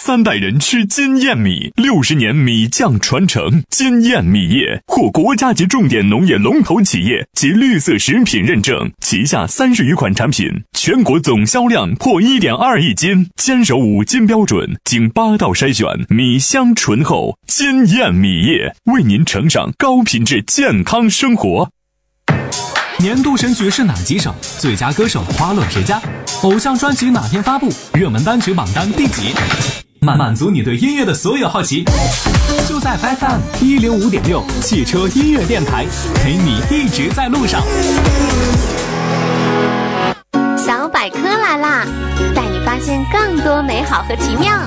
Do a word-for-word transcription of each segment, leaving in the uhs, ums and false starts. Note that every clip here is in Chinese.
三代人吃金燕米，六十年米酱传承。金燕米业获国家级重点农业龙头企业及绿色食品认证，旗下三十余款产品，全国总销量破 一点二亿斤，坚守五金标准，经八道筛选，米香醇厚。金燕米业为您呈上高品质健康生活。 年度神曲是哪几首？最佳歌手花落谁家？偶像专辑哪天发布？热门单曲榜单第几？满满足你对音乐的所有好奇，就在 F M 一零五点六汽车音乐电台，陪你一直在路上。 小百科来啦，带你发现更多美好和奇妙。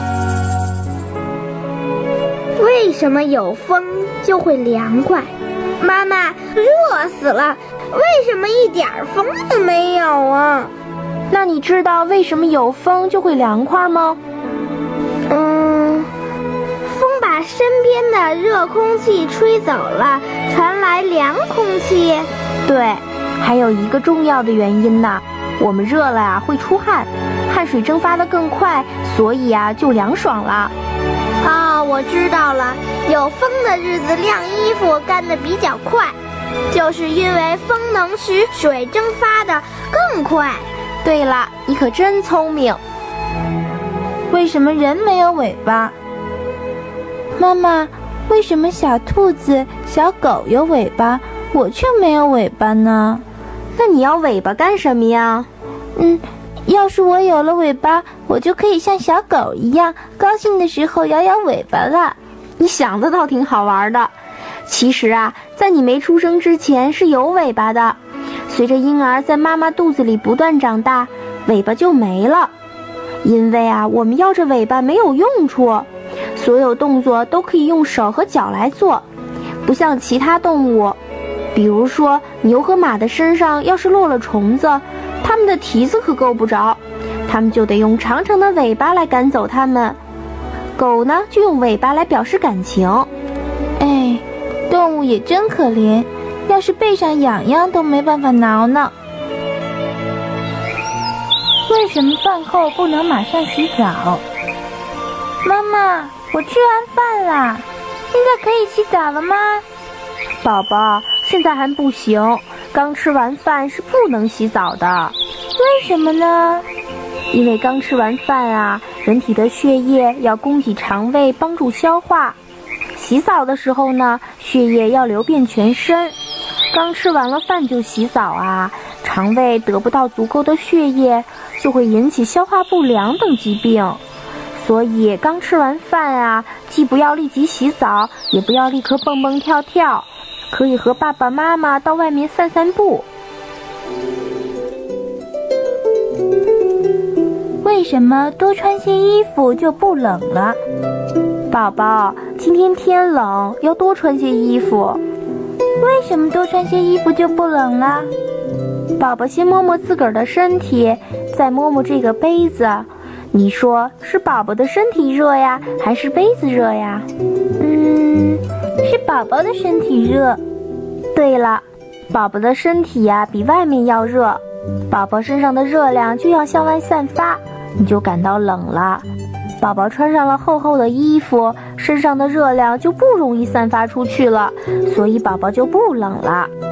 为什么有风就会凉快？妈妈，热死了，为什么一点风都没有啊？ 那你知道为什么有风就会凉快吗？ 嗯，风把身边的热空气吹走了，传来凉空气。 对，还有一个重要的原因呢，我们热了啊会出汗，汗水蒸发得更快，所以啊就凉爽了。 哦，我知道了，有风的日子晾衣服干得比较快，就是因为风能使水蒸发得更快。 对了，你可真聪明。 为什么人没有尾巴？妈妈，为什么小兔子、小狗有尾巴，我却没有尾巴呢？ 那你要尾巴干什么呀？ 嗯，要是我有了尾巴，我就可以像小狗一样，高兴的时候摇摇尾巴了。 你想的倒挺好玩的。其实啊，在你没出生之前是有尾巴的，随着婴儿在妈妈肚子里不断长大，尾巴就没了。因为啊，我们要这尾巴没有用处，所有动作都可以用手和脚来做，不像其他动物，比如说牛和马的身上要是落了虫子，它们的蹄子可够不着，它们就得用长长的尾巴来赶走它们。狗呢，就用尾巴来表示感情。 哎，动物也真可怜，要是背上痒痒都没办法挠呢。为什么饭后不能马上洗澡？妈妈，我吃完饭啦，现在可以洗澡了吗？ 宝宝，现在还不行，刚吃完饭是不能洗澡的。 为什么呢？ 因为刚吃完饭啊，人体的血液要供给肠胃帮助消化，洗澡的时候呢，血液要流遍全身。刚吃完了饭就洗澡啊，肠胃得不到足够的血液，就会引起消化不良等疾病。所以刚吃完饭啊，既不要立即洗澡，也不要立刻蹦蹦跳跳，可以和爸爸妈妈到外面散散步。 为什么多穿些衣服就不冷了？ 宝宝，今天天冷，要多穿些衣服。 为什么多穿些衣服就不冷了？ 宝宝先摸摸自个儿的身体，再摸摸这个杯子，你说是宝宝的身体热呀，还是杯子热呀？ 嗯，是宝宝的身体热。 对了，宝宝的身体呀比外面要热，宝宝身上的热量就要向外散发，你就感到冷了。宝宝穿上了厚厚的衣服，身上的热量就不容易散发出去了，所以宝宝就不冷了。